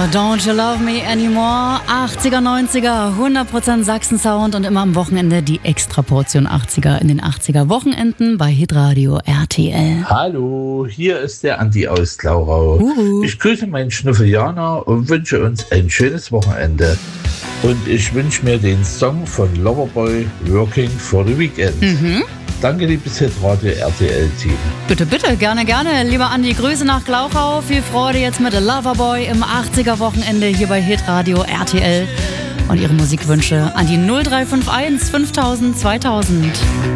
Don't You Love Me Anymore, 80er, 90er, 100% Sachsen-Sound und immer am Wochenende die Extraportion 80er in den 80er Wochenenden bei Hitradio RTL. Hallo, hier ist der Andi aus Glaurau. Ich grüße meinen Schnuffel Jana und wünsche uns ein schönes Wochenende. Und ich wünsche mir den Song von Loverboy, Working for the Weekend. Danke, liebes Hitradio RTL-Team. Bitte, bitte, gerne, gerne. Lieber Andi, Grüße nach Glauchau. Viel Freude jetzt mit Loverboy im 80er-Wochenende hier bei Hitradio RTL. Und Ihre Musikwünsche an die 0351 5000 2000.